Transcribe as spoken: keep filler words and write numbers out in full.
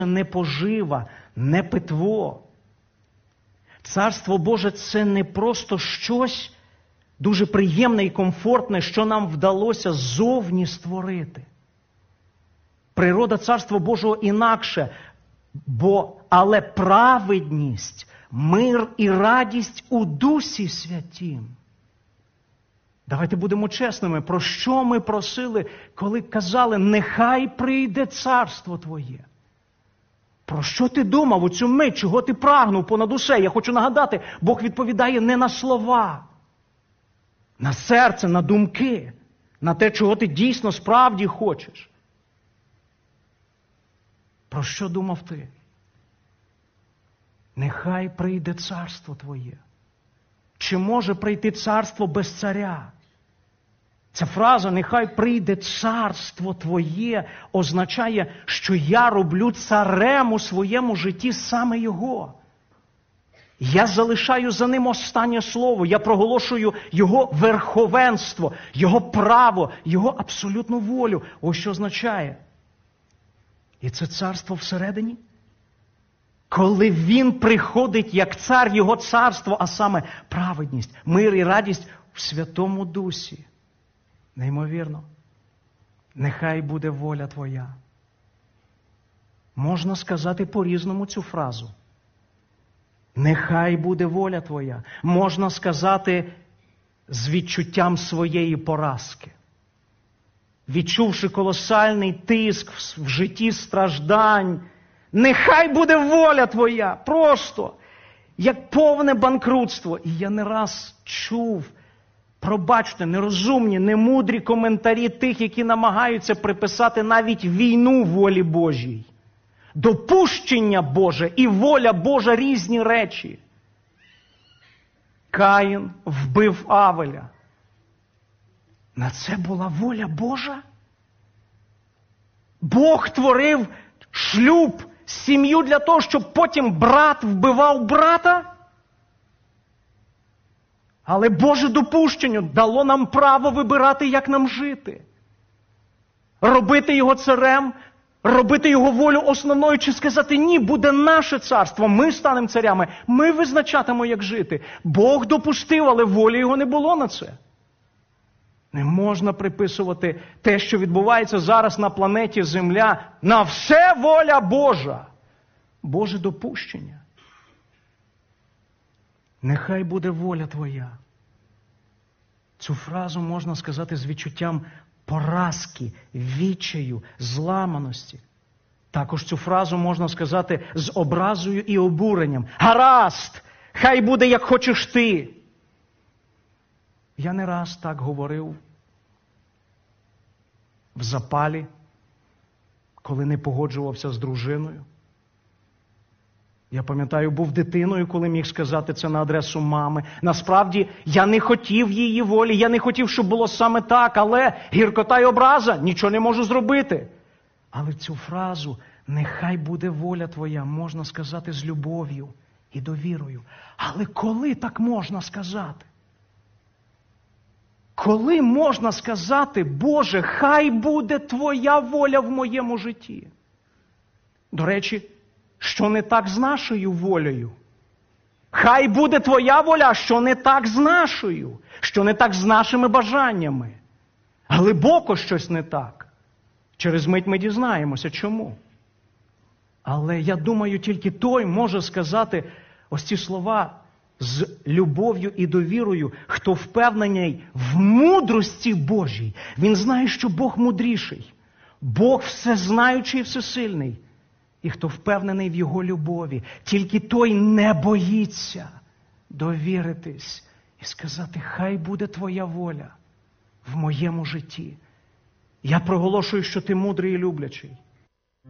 не пожива, не питво. Царство Боже – це не просто щось дуже приємне і комфортне, що нам вдалося ззовні створити. Природа Царства Божого інакше, бо, але праведність, мир і радість у Дусі Святім. Давайте будемо чесними, про що ми просили, коли казали, нехай прийде царство Твоє. Про що ти думав у цю мить, чого ти прагнув понад усе? Я хочу нагадати, Бог відповідає не на слова, на серце, на думки, на те, чого ти дійсно справді хочеш. Про що думав ти? Нехай прийде царство Твоє. Чи може прийти царство без царя? Ця фраза «нехай прийде царство Твоє» означає, що я роблю царем у своєму житті саме Його. Я залишаю за ним останнє слово, я проголошую Його верховенство, Його право, Його абсолютну волю. Ось що означає. І це царство всередині. Коли Він приходить як цар, Його царство, а саме праведність, мир і радість в Святому Дусі. Неймовірно. Нехай буде воля Твоя. Можна сказати по-різному цю фразу. Нехай буде воля Твоя. Можна сказати з відчуттям своєї поразки. Відчувши колосальний тиск в житті страждань, нехай буде воля Твоя. Просто, як повне банкрутство. І я не раз чув, пробачте, нерозумні, немудрі коментарі тих, які намагаються приписати навіть війну волі Божій. Допущення Боже і воля Божа – різні речі. Каїн вбив Авеля. На це була воля Божа? Бог творив шлюб, сім'ю для того, щоб потім брат вбивав брата? Але Боже допущення дало нам право вибирати, як нам жити. Робити Його царем, робити Його волю основною, чи сказати, ні, буде наше царство, ми станемо царями, ми визначатимемо, як жити. Бог допустив, але волі Його не було на це. Не можна приписувати те, що відбувається зараз на планеті Земля, на все воля Божа. Боже допущення. Нехай буде воля Твоя. Цю фразу можна сказати з відчуттям поразки, відчаю, зламаності. Також цю фразу можна сказати з образою і обуренням. Гаразд, хай буде, як хочеш ти. Я не раз так говорив в запалі, коли не погоджувався з дружиною. Я пам'ятаю, був дитиною, коли міг сказати це на адресу мами. Насправді, я не хотів її волі, я не хотів, щоб було саме так, але гіркота й образа, нічого не можу зробити. Але цю фразу «нехай буде воля Твоя» можна сказати з любов'ю і довірою. Але коли так можна сказати? Коли можна сказати, Боже, хай буде Твоя воля в моєму житті? До речі, що не так з нашою волею? Хай буде Твоя воля, а що не так з нашою? Що не так з нашими бажаннями? Глибоко щось не так. Через мить ми дізнаємося, чому. Але я думаю, тільки той може сказати ось ці слова з любов'ю і довірою, хто впевнений в мудрості Божій. Він знає, що Бог мудріший. Бог всезнаючий і всесильний. І хто впевнений в Його любові, тільки той не боїться довіритись і сказати, хай буде Твоя воля в моєму житті. Я проголошую, що Ти мудрий і люблячий.